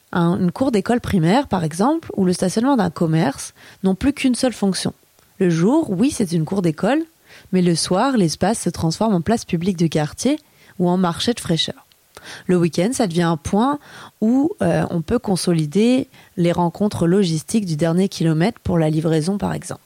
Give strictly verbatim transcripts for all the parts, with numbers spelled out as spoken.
Un, une cour d'école primaire, par exemple, ou le stationnement d'un commerce n'ont plus qu'une seule fonction. Le jour, oui, c'est une cour d'école, mais le soir, l'espace se transforme en place publique de quartier ou en marché de fraîcheur. Le week-end, ça devient un point où euh, on peut consolider les rencontres logistiques du dernier kilomètre pour la livraison, par exemple.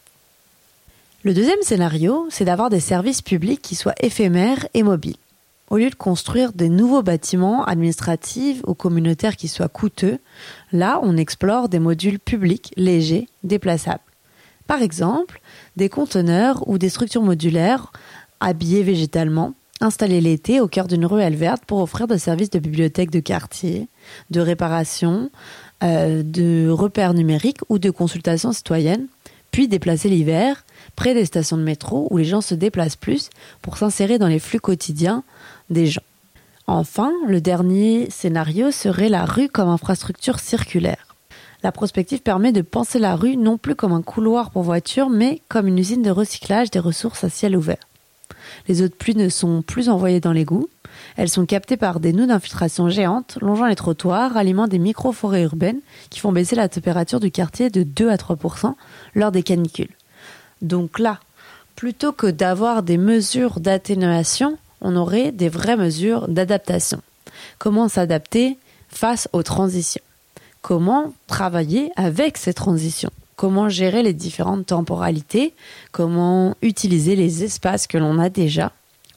Le deuxième scénario, c'est d'avoir des services publics qui soient éphémères et mobiles. Au lieu de construire des nouveaux bâtiments administratifs ou communautaires qui soient coûteux, là, on explore des modules publics, légers, déplaçables. Par exemple, des conteneurs ou des structures modulaires habillées végétalement, installées l'été au cœur d'une ruelle verte pour offrir des services de bibliothèque de quartier, de réparation, euh, de repères numériques ou de consultation citoyenne, puis déplacer l'hiver près des stations de métro où les gens se déplacent plus pour s'insérer dans les flux quotidiens des gens. Enfin, le dernier scénario serait la rue comme infrastructure circulaire. La prospective permet de penser la rue non plus comme un couloir pour voitures, mais comme une usine de recyclage des ressources à ciel ouvert. Les eaux de pluie ne sont plus envoyées dans l'égout. Elles sont captées par des nœuds d'infiltration géantes longeant les trottoirs, alimentant des micro-forêts urbaines qui font baisser la température du quartier de deux à trois pour cent lors des canicules. Donc là, plutôt que d'avoir des mesures d'atténuation, on aurait des vraies mesures d'adaptation. Comment s'adapter face aux transitions ? Comment travailler avec ces transitions ? Comment gérer les différentes temporalités ? Comment utiliser les espaces que l'on a déjà autrement ?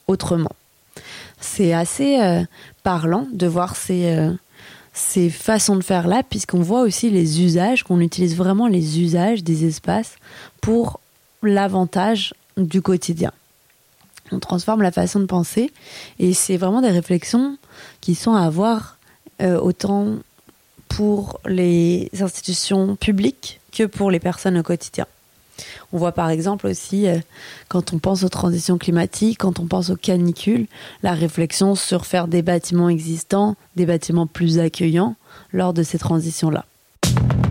C'est assez euh, parlant de voir ces, euh, ces façons de faire là, puisqu'on voit aussi les usages, qu'on utilise vraiment les usages des espaces pour l'avantage du quotidien. On transforme la façon de penser et c'est vraiment des réflexions qui sont à avoir euh, autant pour les institutions publiques que pour les personnes au quotidien. On voit par exemple aussi, euh, quand on pense aux transitions climatiques, quand on pense aux canicules, la réflexion sur faire des bâtiments existants, des bâtiments plus accueillants lors de ces transitions-là.